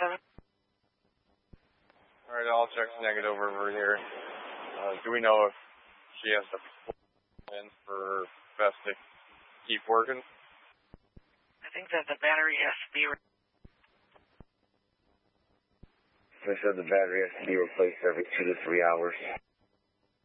All right, all checks negative over here. Do we know if she has to in for best to keep working? I think that the battery has to be... They said the battery has to be replaced every 2 to 3 hours.